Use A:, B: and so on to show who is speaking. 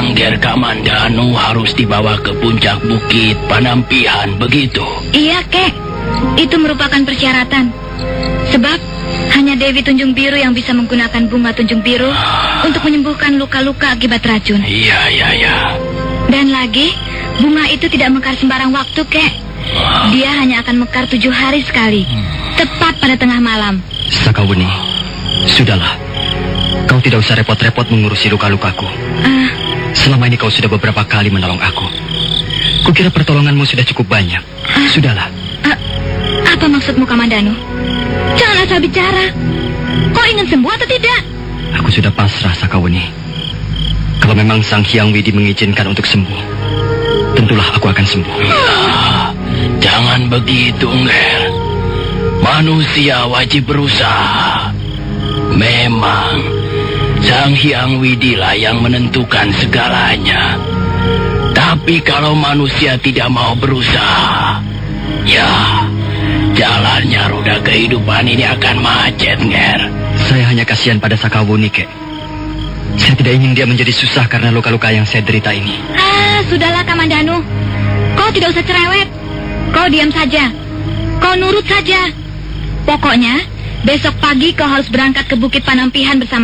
A: Sangger Kamandanu harus dibawa ke puncak bukit Panampihan, begitu?
B: Iya, Kek. Itu merupakan persyaratan. Sebab hanya Dewi Tunjung Biru yang bisa menggunakan bunga Tunjung Biru untuk menyembuhkan luka-luka akibat racun.
A: Iya.
B: Dan lagi, bunga itu tidak mekar sembarang waktu, Kek. Dia hanya akan mekar 7 hari sekali, tepat pada tengah malam.
C: Sakawuni, sudahlah. Kau tidak usah repot-repot mengurusi luka-lukaku. Selama ini kau sudah beberapa kali menolong aku. Kukira pertolonganmu sudah cukup banyak. Sudahlah.
B: Apa maksudmu, Kamandanu? Jangan asal bicara. Kau ingin sembuh atau tidak?
C: Aku sudah pasrah, Sakawuni. Kalau memang Sang Hyang Widi mengizinkan untuk sembuh, tentulah aku akan sembuh.
A: Jangan begitu, Ngger. Manusia wajib berusaha. Memang Sang Hyang Widi lah yang menentukan segalanya. Tapi kalau manusia tidak mau berusaha, ya, jalannya roda kehidupan ini akan macet, Ngger.
C: Saya hanya kasihan pada Sakawuni, Kek. Saya tidak ingin dia menjadi susah karena luka-luka yang saya derita ini.
B: Sudahlah, Kamandanu. Kau tidak usah cerewet. Kau diam saja. Kau nurut saja. Pokoknya, besok pagi kau harus berangkat ke Bukit Panampihan bersama